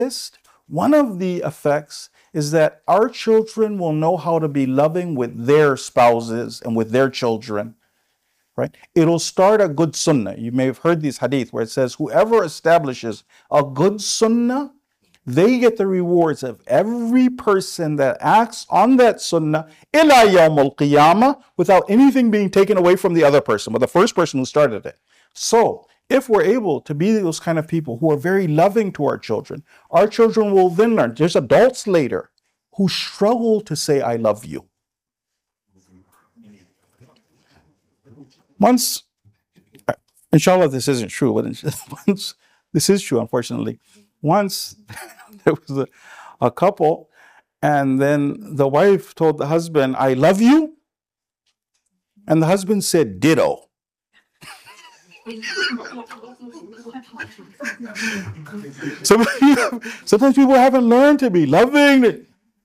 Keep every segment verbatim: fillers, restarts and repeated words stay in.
one of the effects is that our children will know how to be loving with their spouses and with their children, right? It'll start a good sunnah. You may have heard these hadith where it says, whoever establishes a good sunnah, they get the rewards of every person that acts on that sunnah ila yawm al-qiyamah without anything being taken away from the other person, but the first person who started it. So if we're able to be those kind of people who are very loving to our children, our children will then learn. There's adults later who struggle to say, I love you. Once, inshallah, this isn't true, but once, this is true, unfortunately. Once there was a, a couple, and then the wife told the husband, I love you. And the husband said, ditto. Sometimes people haven't learned to be loving.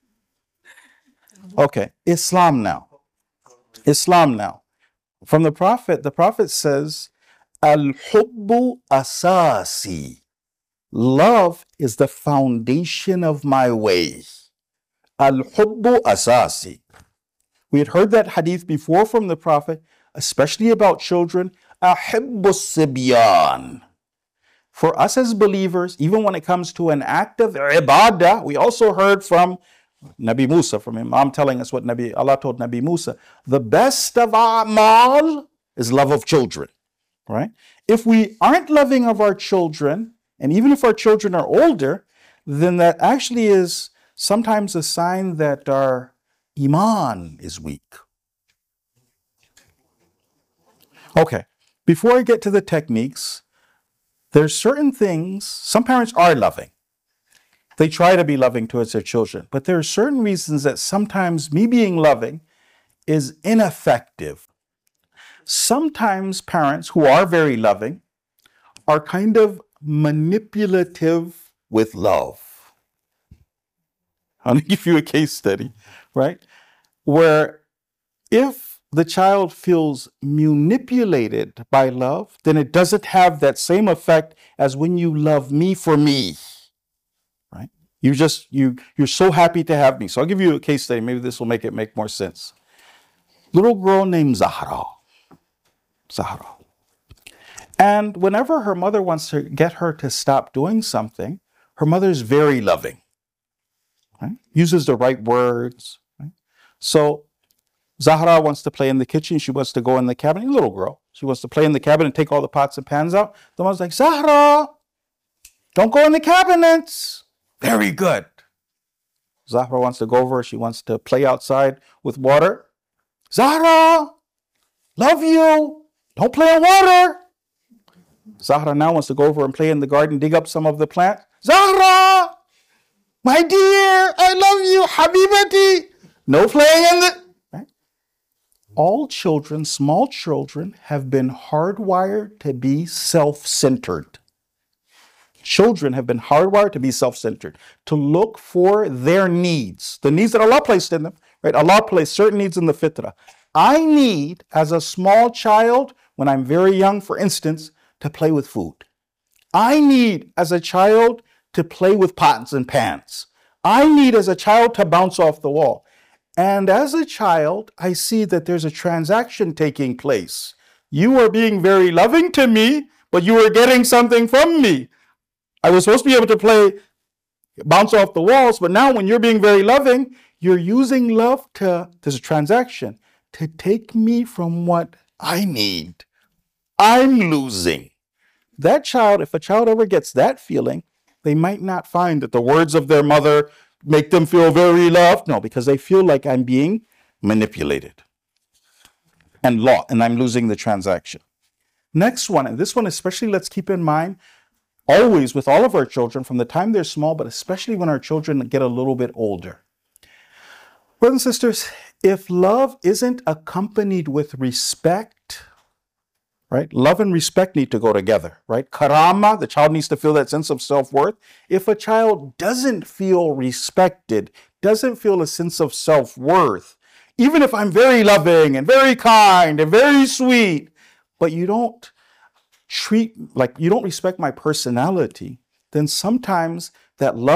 Okay, Islam now. Islam now. From the Prophet, the Prophet says, Al-hubbu asasi. Love is the foundation of my way. Al-hubbu asasi. We had heard that hadith before from the Prophet, especially about children. Ahibbu sibyan. For us as believers, even when it comes to an act of ibadah, we also heard from Nabi Musa, from Imam telling us what Nabi Allah told Nabi Musa. The best of a'mal is love of children, right? If we aren't loving of our children, and even if our children are older, then that actually is sometimes a sign that our iman is weak. Okay, before I get to the techniques, there's certain things, some parents are loving. They try to be loving towards their children, but there are certain reasons that sometimes me being loving is ineffective. Sometimes parents who are very loving are kind of manipulative with love. I'm going to give you a case study, right? Where if the child feels manipulated by love, then it doesn't have that same effect as when you love me for me, right? You just, you, you're so happy to have me. So I'll give you a case study. Maybe this will make it make more sense. Little girl named Zahra. Zahra. And whenever her mother wants to get her to stop doing something, her mother's very loving, right? Uses the right words, right? So Zahra wants to play in the kitchen. She wants to go in the cabinet. Little girl. She wants to play in the cabinet and take all the pots and pans out. The mother's like, Zahra, don't go in the cabinets. Very good. Zahra wants to go over. She wants to play outside with water. Zahra, love you. Don't play in water. Zahra now wants to go over and play in the garden, dig up some of the plant. Zahra, my dear, I love you, Habibati. No playing in the... Right? All children, small children, have been hardwired to be self-centered. Children have been hardwired to be self-centered, to look for their needs, the needs that Allah placed in them. Right? Allah placed certain needs in the fitrah. I need, as a small child, when I'm very young, for instance, to play with food. I need, as a child, to play with pots and pans. I need, as a child, to bounce off the wall. And as a child, I see that there's a transaction taking place. You are being very loving to me, but you are getting something from me. I was supposed to be able to play, bounce off the walls, but now when you're being very loving, you're using love to, there's a transaction, to take me from what I need. I'm losing. That child, if a child ever gets that feeling, they might not find that the words of their mother make them feel very loved. No, because they feel like I'm being manipulated and law, and I'm losing the transaction. Next one, and this one especially, let's keep in mind, always with all of our children, from the time they're small, but especially when our children get a little bit older. Brothers and sisters, if love isn't accompanied with respect, right? Love and respect need to go together, right? Karama, the child needs to feel that sense of self-worth. If a child doesn't feel respected, doesn't feel a sense of self-worth, even if I'm very loving and very kind and very sweet, but you don't treat, like you don't respect my personality, then sometimes that love